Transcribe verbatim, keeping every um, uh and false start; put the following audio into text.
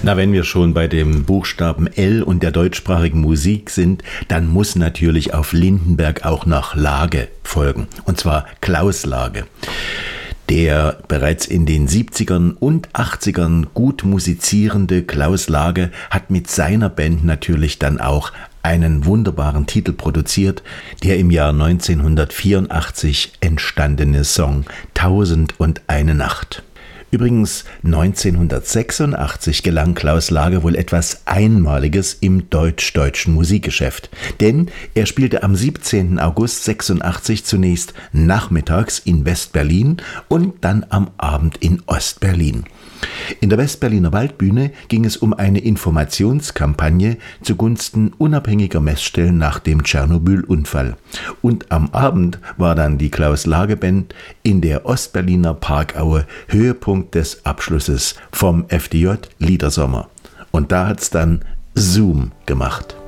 Na, wenn wir schon bei dem Buchstaben L und der deutschsprachigen Musik sind, dann muss natürlich auf Lindenberg auch noch Lage folgen. Und zwar Klaus Lage. Der bereits in den siebzigern und achtzigern gut musizierende Klaus Lage hat mit seiner Band natürlich dann auch einen wunderbaren Titel produziert, der im Jahr neunzehnhundertvierundachtzig entstandene Song Tausend und eine Nacht. Übrigens, neunzehnhundertsechsundachtzig gelang Klaus Lage wohl etwas Einmaliges im deutsch-deutschen Musikgeschäft. Denn er spielte am siebzehnten August sechsundachtzig zunächst nachmittags in West-Berlin und dann am Abend in Ost-Berlin. In der Westberliner Waldbühne ging es um eine Informationskampagne zugunsten unabhängiger Messstellen nach dem Tschernobyl-Unfall. Und am Abend war dann die Klaus-Lage-Band in der Ostberliner Parkaue Höhepunkt des Abschlusses vom F D J Liedersommer. Und da hat's dann Zoom gemacht.